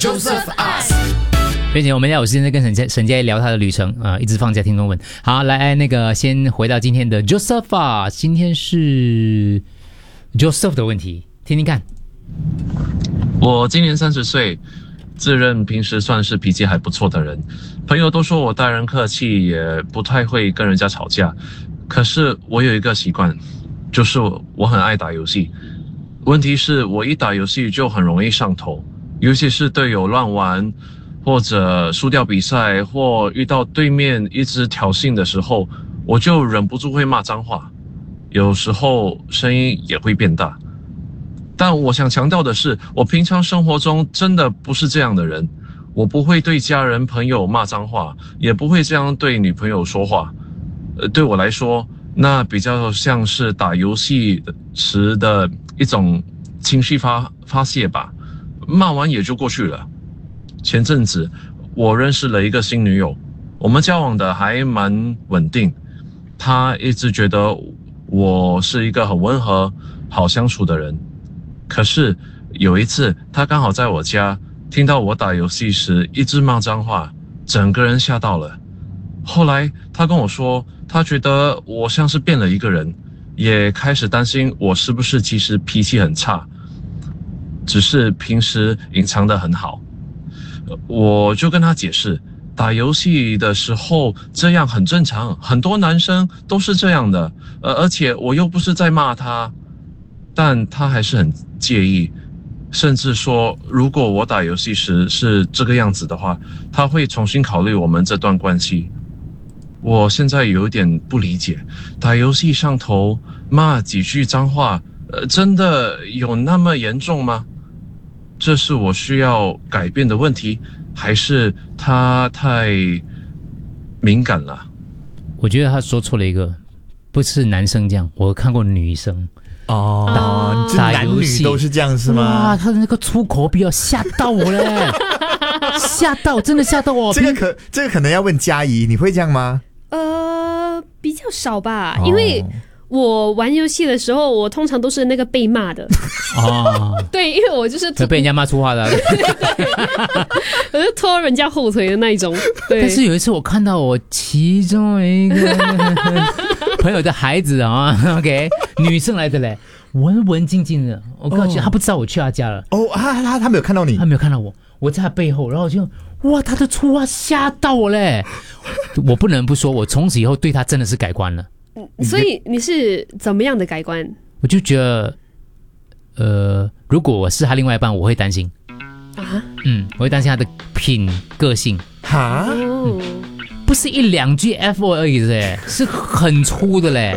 Joseph Ask， 并且我们要有时间再跟沈佳宜聊他的旅程啊、一直放假听众问。好，来那个先回到今天的 Joseph 啊，今天是 Joseph 的问题，听听看。 我今年30岁，自认平时算是脾气还不错的人，朋友都说我待人客气，也不太会跟人家吵架。可是我有一个习惯，就是我很爱打游戏。问题是我一打游戏就很容易上头，尤其是队友乱玩，或者输掉比赛，或遇到对面一直挑衅的时候，我就忍不住会骂脏话，有时候声音也会变大。但我想强调的是，我平常生活中真的不是这样的人，我不会对家人朋友骂脏话，也不会这样对女朋友说话。对我来说，那比较像是打游戏时的一种情绪发泄吧，骂完也就过去了。前阵子我认识了一个新女友，我们交往的还蛮稳定，她一直觉得我是一个很温和好相处的人。可是有一次她刚好在我家听到我打游戏时一直骂脏话，整个人吓到了。后来她跟我说，她觉得我像是变了一个人，也开始担心我是不是其实脾气很差，只是平时隐藏得很好。我就跟她解释，打游戏的时候这样很正常，很多男生都是这样的，而且我又不是在骂她。但她还是很介意，甚至说如果我打游戏时是这个样子的话，她会重新考虑我们这段关系。我现在有点不理解，打游戏上头骂几句脏话，真的有那么严重吗？这是我需要改变的问题，还是他太敏感了？ 我觉得他说错了一个，不是男生这样，我看过女生就男女都是这样是吗？ 哇，他的那个出口比较吓到我嘞，吓到，真的吓到我。 这个可能要问佳怡，你会这样吗？ 比较少吧，因为我玩游戏的时候，我通常都是那个被骂的。对，因为我就是被人家骂粗话的， 我是拖人家后腿的那一种。对。 但是有一次我看到我其中一个朋友的孩子啊，OK， 女生来的嘞，文文静静的，我告诉你，他不知道我去他家了。 他没有看到你， 他没有看到我，我在他背后，然后我就哇，他的粗话吓到我嘞！我不能不说，我从此以后对他真的是改观了。 所以你是怎么样的改观？ 我就觉得，如果我是他另外一半，我会担心啊。 我会担心他的个性哈。 不是一两句 F 而已嘞，是很粗的嘞。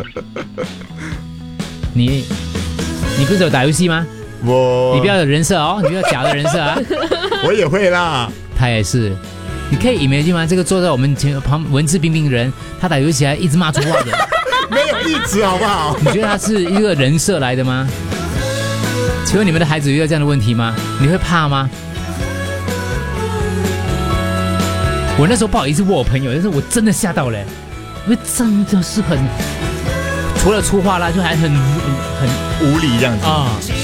你不是有打游戏吗？你不要有人设哦，你不要假的人设啊。 我也会啦。 他也是，你可以 imagine 吗？这个坐在我们前旁文质彬彬的人，他打游戏还一直骂粗话的， 没有一直好不好？ 你觉得他是一个人设来的吗？请问你们的孩子遇到这样的问题吗？你会怕吗？我那时候不好意思问我朋友，但是我真的吓到了，因为真的是很，除了粗话啦，就还很无理这样子